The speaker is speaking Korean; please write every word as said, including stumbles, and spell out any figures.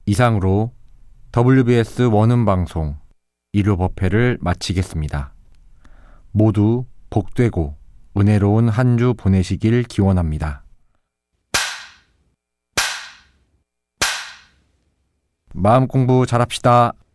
이상으로 더블유비에스 원음방송 일요법회를 마치겠습니다. 모두 복되고 은혜로운 한 주 보내시길 기원합니다. 마음 공부 잘합시다.